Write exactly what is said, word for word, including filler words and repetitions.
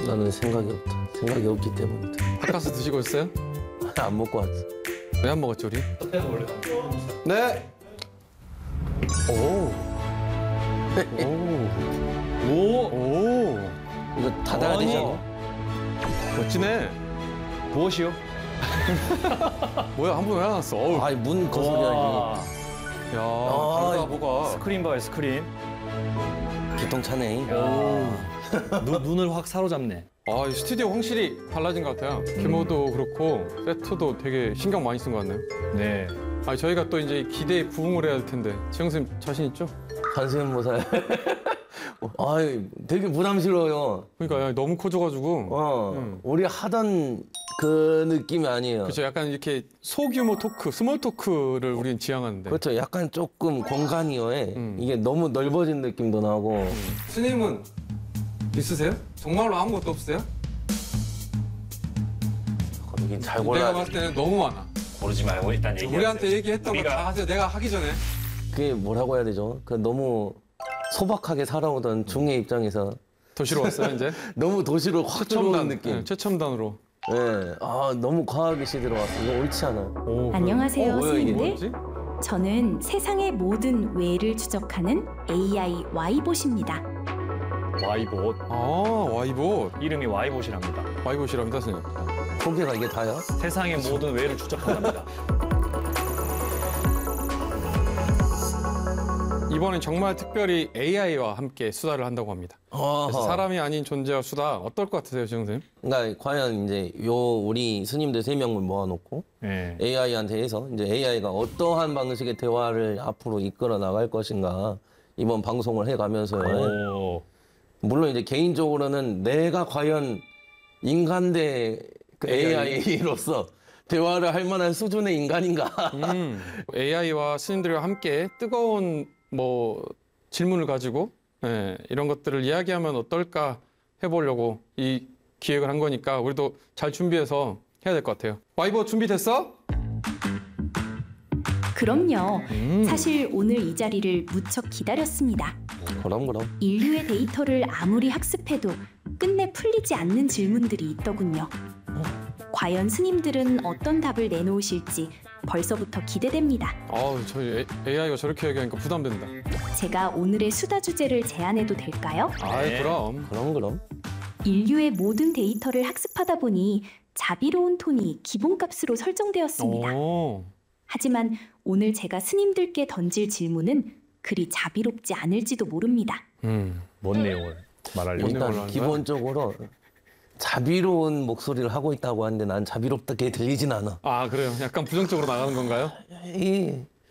나는 생각이 없다. 생각이 없기 때문이다. 핫가스 드시고 있어요? 안 먹고 왔어. 왜 안 먹었지 우리? 네. 오. 오. 오! 오! 이거 닫아야 아니. 되잖아. 멋지네. 무엇이요? 뭐야 한 번 왜 안 왔어? 어우. 아이 문 거슬려야지. 와, 야, 아, 다르다 뭐가. 스크린 봐요, 스크린. 기통차네. 눈, 눈을 확 사로잡네. 아, 이 스튜디오 확실히 달라진 것 같아요. 규모도 그렇고 세트도 되게 신경 많이 쓴 것 같네요. 네. 아, 저희가 또 이제 기대에 부응을 해야 할 텐데 지영 선생님 자신 있죠? 관심 못 살. 아이 되게 부담스러워요. 그러니까 야, 너무 커져가지고. 어. 음. 우리 하던 그 느낌이 아니에요. 그렇죠. 약간 이렇게 소규모 토크, 스몰 토크를 우리는 지향하는데. 그렇죠. 약간 조금 공간이요. 음. 이게 너무 넓어진 느낌도 나고. 스님은 있으세요? 정말로 아무것도 없으세요? 이게 잘 내가 골라. 봤을 때는 너무 많아. 고르지 말고 일단 얘기하세요. 우리한테 얘기했던 거 우리가- 다 하세요. 내가 하기 전에. 그게 뭐라고 해야 되죠? 그 너무 소박하게 살아오던 중의 입장에서 도시로 왔어요 이제. 너무 도시로 확 들어오는 최첨단 느낌. 네, 최첨단으로. 예. 아 너무 과하게 시들어왔어. 이거 옳지 않아. 오, 안녕하세요, 어, 뭐야, 이게? 스님들. 뭐지? 저는 세상의 모든 왜를 추적하는 에이아이 와이봇입니다. 와이봇. 아, 와이봇. 이름이 와이봇이랍니다. 와이봇이랍니다, 선생님. 소개가 이게 다야? 세상의 모든 왜를 추적한답니다. 이번엔 정말 특별히 에이아이와 함께 수다를 한다고 합니다. 그래서 어허. 사람이 아닌 존재와 수다 어떨 것 같으세요, 지영 선생님? 그러니까 과연 이제 요 우리 스님들 세 명을 모아놓고 네. 에이아이한테 해서 이제 에이아이가 어떠한 방식의 대화를 앞으로 이끌어 나갈 것인가 이번 방송을 해가면서요. 오. 물론 이제 개인적으로는 내가 과연 인간 대 그 에이아이로서 대화를 할 만한 수준의 인간인가. 음, 에이아이와 스님들과 함께 뜨거운 뭐 질문을 가지고 예, 이런 것들을 이야기하면 어떨까 해보려고 이 기획을 한 거니까 우리도 잘 준비해서 해야 될 것 같아요. 와이버 준비됐어? 그럼요. 음. 사실 오늘 이 자리를 무척 기다렸습니다. 그럼 그럼. 인류의 데이터를 아무리 학습해도 끝내 풀리지 않는 질문들이 있더군요. 과연 스님들은 어떤 답을 내놓으실지 벌써부터 기대됩니다. 아우, 저희 에이아이가 저렇게 얘기하니까 부담된다. 제가 오늘의 수다 주제를 제안해도 될까요? 아이, 네. 그럼. 그럼 그럼. 인류의 모든 데이터를 학습하다 보니 자비로운 톤이 기본값으로 설정되었습니다. 오. 하지만 오늘 제가 스님들께 던질 질문은 그리 자비롭지 않을지도 모릅니다. 음. 뭔 내용을 말하려고? 뭔 내용을 일단 하는 기본적으로 자비로운 목소리를 하고 있다고 하는데 난 자비롭게 들리진 않아. 아, 그래요? 약간 부정적으로 나가는 건가요? 이